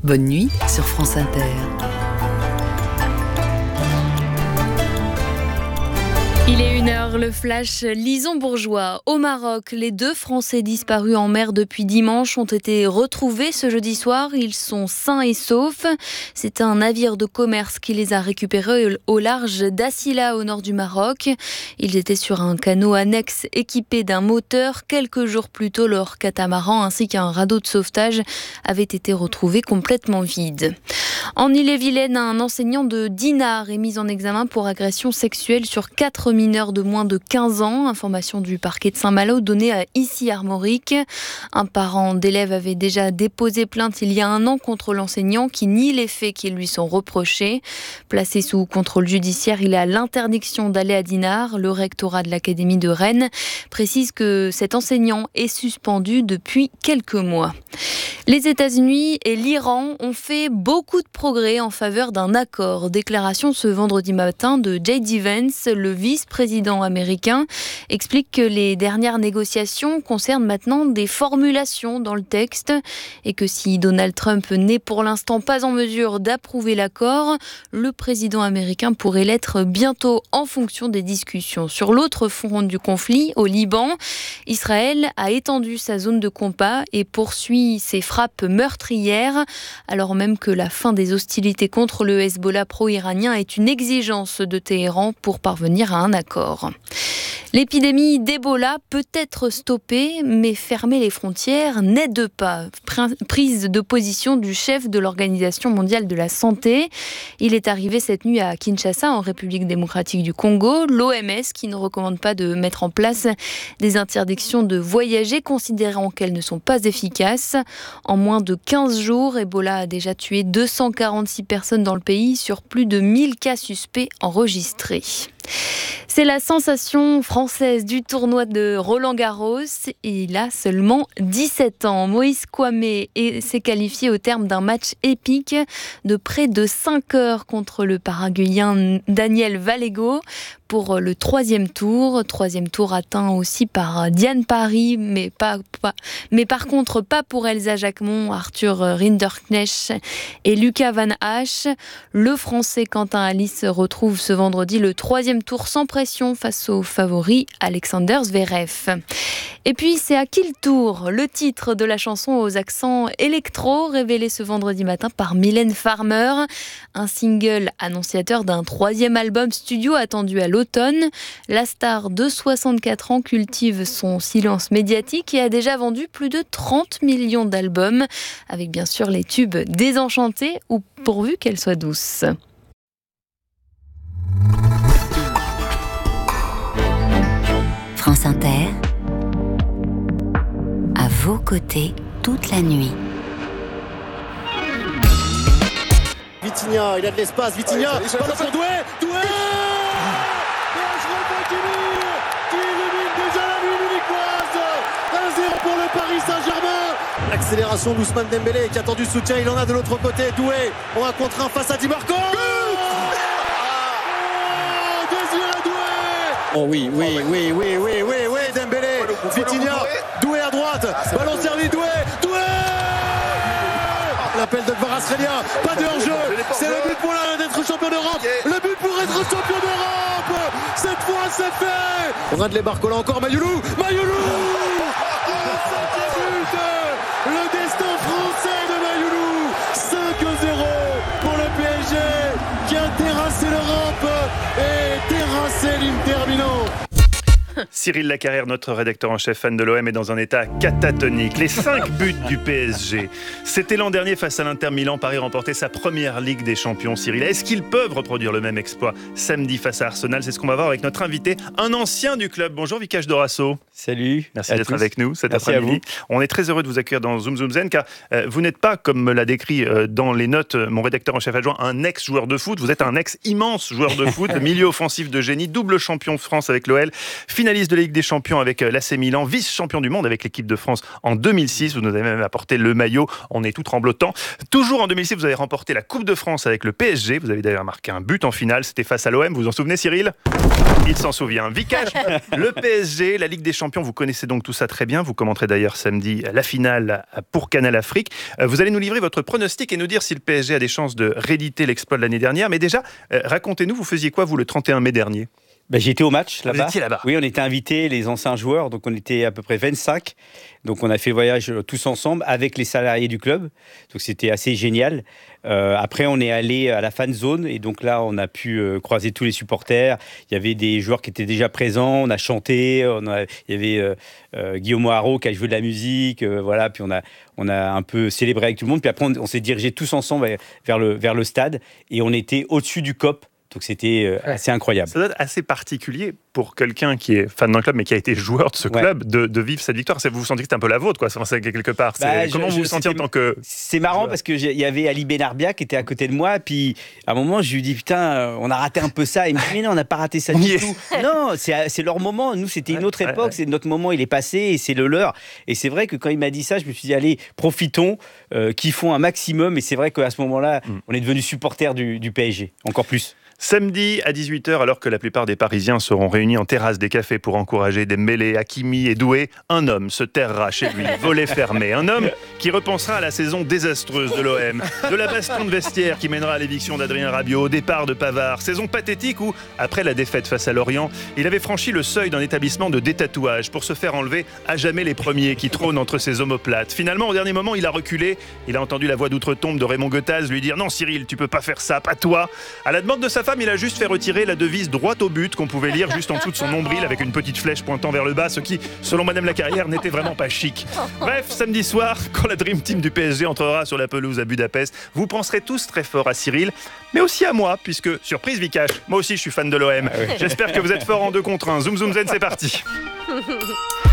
Bonne nuit sur France Inter. Il est 1h, le flash Lison Bourgeois. Au Maroc, les 2 Français disparus en mer depuis dimanche ont été retrouvés ce jeudi soir. Ils sont sains et saufs. C'est un navire de commerce qui les a récupérés au large d'Assila, au nord du Maroc. Ils étaient sur un canot annexe équipé d'un moteur. Quelques jours plus tôt, leur catamaran ainsi qu'un radeau de sauvetage avaient été retrouvés complètement vides. En Ille-et-Vilaine, un enseignant de Dinard est mis en examen pour agression sexuelle sur 4 mineurs de moins de 15 ans. Information du parquet de Saint-Malo donnée à Issy-Armorique. Un parent d'élève avait déjà déposé plainte il y a 1 an contre l'enseignant qui nie les faits qui lui sont reprochés. Placé sous contrôle judiciaire, il a l'interdiction d'aller à Dinard. Le rectorat de l'Académie de Rennes précise que cet enseignant est suspendu depuis quelques mois. Les États-Unis et l'Iran ont fait beaucoup de progrès en faveur d'un accord. Déclaration ce vendredi matin de J.D. Vance, le vice-président américain, explique que les dernières négociations concernent maintenant des formulations dans le texte et que si Donald Trump n'est pour l'instant pas en mesure d'approuver l'accord, le président américain pourrait l'être bientôt en fonction des discussions. Sur l'autre front du conflit, au Liban, Israël a étendu sa zone de combat et poursuit ses frappes meurtrières, alors même que la fin des hostilités contre le Hezbollah pro-iranien est une exigence de Téhéran pour parvenir à un accord. L'épidémie d'Ebola peut être stoppée, mais fermer les frontières n'aide pas. Prise de position du chef de l'Organisation mondiale de la santé. Il est arrivé cette nuit à Kinshasa, en République démocratique du Congo. L'OMS qui ne recommande pas de mettre en place des interdictions de voyager, considérant qu'elles ne sont pas efficaces. En moins de 15 jours, Ebola a déjà tué 246 personnes dans le pays sur plus de 1000 cas suspects enregistrés. C'est la sensation française du tournoi de Roland-Garros. Il a seulement 17 ans. Moïse Kouamé s'est qualifié au terme d'un match épique de près de 5 heures contre le Paraguayen Daniel Valego pour le 3e tour. 3e tour atteint aussi par Diane Parry, mais par contre pas pour Elsa Jacquemont, Arthur Rinderknecht et Lucas Van Hache. Le Français Quentin Alice retrouve ce vendredi le 3e tour sans pression face au favori Alexander Zverev. Et puis c'est à qui le tour ? Le titre de la chanson aux accents électro révélé ce vendredi matin par Mylène Farmer. Un single annonciateur d'un 3e album studio attendu à l'automne. La star de 64 ans cultive son silence médiatique et a déjà vendu plus de 30 millions d'albums, avec bien sûr les tubes Désenchantée ou Pourvu qu'elle soit douce. France Inter, à vos côtés toute la nuit. Vitinha, il a de l'espace, Vitinha, ballon pour Doué, qui élimine déjà la nuit munichoise. 1-0 pour le Paris Saint-Germain. L'accélération d'Ousmane Dembélé qui a tendu soutien, il en a de l'autre côté. Doué, on a contre un face à Di Marco. Désiré Doué. Oh oui, Dembélé, Vitinha, Doué à droite, ballon servi, Doué. L'appel de Kvaratskhelia, pas de hors-jeu, c'est le but pour d'être champion d'Europe, le but pour être champion d'Europe, cette fois c'est fait. On a de les Barcola encore, Mayoulou, le 5e but, le destin français de Mayoulou, 5-0 pour le PSG qui a terrassé l'Europe et terrassé l'Inter Milan. Cyril Lacarrière, notre rédacteur en chef fan de l'OM, est dans un état catatonique. Les 5 buts du PSG. C'était l'an dernier face à l'Inter Milan. Paris remportait sa première Ligue des Champions. Cyril, est-ce qu'ils peuvent reproduire le même exploit samedi face à Arsenal ? C'est ce qu'on va voir avec notre invité, un ancien du club. Bonjour Vikash Dorasso. Salut. Merci d'être avec nous cet Merci après-midi. On est très heureux de vous accueillir dans Zoom Zoom Zen, car vous n'êtes pas, comme me l'a décrit dans les notes mon rédacteur en chef adjoint, un ex-joueur de foot. Vous êtes un ex-immense joueur de foot, milieu offensif de génie, double champion de France avec l'OL, finaliste finaliste de la Ligue des Champions avec l'AC Milan, vice-champion du monde avec l'équipe de France en 2006. Vous nous avez même apporté le maillot, on est tout tremblotant. Toujours en 2006, vous avez remporté la Coupe de France avec le PSG. Vous avez d'ailleurs marqué un but en finale, c'était face à l'OM. Vous vous en souvenez, Cyril ? Il s'en souvient. Vikash, le PSG, la Ligue des Champions, vous connaissez donc tout ça très bien. Vous commenterez d'ailleurs samedi la finale pour Canal Afrique. Vous allez nous livrer votre pronostic et nous dire si le PSG a des chances de rééditer l'exploit de l'année dernière. Mais déjà, racontez-nous, vous faisiez quoi, vous, le 31 mai dernier ? J'étais au match là-bas. Vous étiez là-bas ? Oui, on était invités, les anciens joueurs, donc on était à peu près 25. Donc on a fait le voyage tous ensemble avec les salariés du club. Donc c'était assez génial. Après, on est allé à la fan zone et donc là, on a pu croiser tous les supporters. Il y avait des joueurs qui étaient déjà présents. On a chanté. Il y avait Guillaume Haro qui a joué de la musique. Voilà. Puis on a un peu célébré avec tout le monde. Puis après, on s'est dirigés tous ensemble vers le stade et on était au-dessus du COP. Donc c'était assez incroyable. Ça doit être assez particulier pour quelqu'un qui est fan d'un club mais qui a été joueur de ce club de vivre cette victoire. Vous vous sentez que c'est un peu la vôtre, quoi. C'est quelque part. Comment vous vous sentiez en tant que... C'est marrant parce qu'il y avait Ali Benarbia qui était à côté de moi. Puis à un moment, je lui dis putain, on a raté un peu ça. Il me dit mais non, on n'a pas raté ça du tout. Non, c'est leur moment. Nous, c'était une autre époque. C'est notre moment, il est passé et c'est le leur. Et c'est vrai que quand il m'a dit ça, je me suis dit allez, profitons, kiffons un maximum. Et c'est vrai qu'à ce moment-là, on est devenus supporters du PSG, encore plus. Samedi à 18h, alors que la plupart des Parisiens seront réunis en terrasse des cafés pour encourager Dembélé, Hakimi et Doué, un homme se terrera chez lui, volet fermé. Un homme qui repensera à la saison désastreuse de l'OM, de la baston de vestiaire qui mènera à l'éviction d'Adrien Rabiot, au départ de Pavard. Saison pathétique où, après la défaite face à Lorient, il avait franchi le seuil d'un établissement de détatouage pour se faire enlever à jamais les premiers qui trônent entre ses omoplates. Finalement, au dernier moment, il a reculé. Il a entendu la voix d'outre-tombe de Raymond Goethals lui dire « Non Cyril, tu peux pas faire ça, pas toi !» À la demande de sa femme, il a juste fait retirer la devise droite au but qu'on pouvait lire juste en dessous de son nombril avec une petite flèche pointant vers le bas, ce qui, selon Madame Lacarrière, n'était vraiment pas chic. Bref, samedi soir, quand la Dream Team du PSG entrera sur la pelouse à Budapest, vous penserez tous très fort à Cyril, mais aussi à moi, puisque, surprise Vikash, moi aussi je suis fan de l'OM. J'espère que vous êtes fort en 2 contre 1. Zoom Zoom Zen, c'est parti.